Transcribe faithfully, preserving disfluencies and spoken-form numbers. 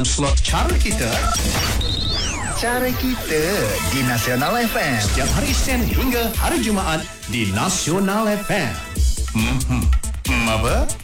dalam slot Cara Kita. Cara Kita di Nasional F M. Setiap hari Isnin hingga hari Jumaat di Nasional F M. Hmm, hmm. Hmm, apa?